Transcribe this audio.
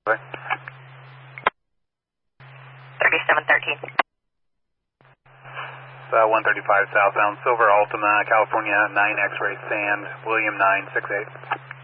3713. 135 southbound, Silver Altima, California, 9 X-ray Sand, William 968.